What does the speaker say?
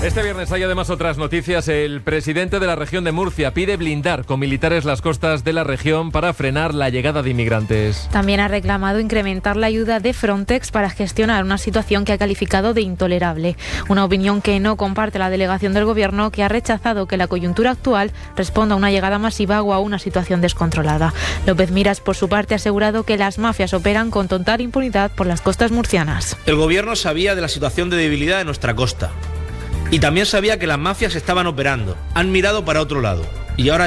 Este viernes hay además otras noticias. El presidente de la región de Murcia pide blindar con militares las costas de la región para frenar la llegada de inmigrantes. También ha reclamado incrementar la ayuda de Frontex para gestionar una situación que ha calificado de intolerable. Una opinión que no comparte la delegación del Gobierno, que ha rechazado que la coyuntura actual responda a una llegada masiva o a una situación descontrolada. López Miras, por su parte, ha asegurado que las mafias operan con total impunidad por las costas murcianas. El Gobierno sabía de la situación de debilidad de nuestra costa. Y también sabía que las mafias estaban operando. Han mirado para otro lado. Y ahora